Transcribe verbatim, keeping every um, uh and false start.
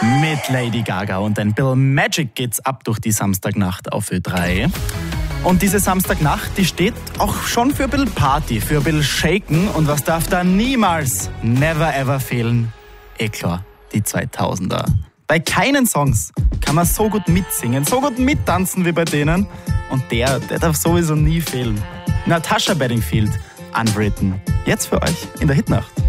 Mit Lady Gaga und ein Bill Magic geht's ab durch die Samstagnacht auf Ö drei. Und diese Samstagnacht, die steht auch schon für ein bisschen Party, für ein bisschen Shaken. Und was darf da niemals, never ever fehlen? Eh klar, die zweitausender. Bei keinen Songs kann man so gut mitsingen, so gut mittanzen wie bei denen. Und der, der darf sowieso nie fehlen. Natasha Bedingfield, Unwritten. Jetzt für euch in der Hitnacht.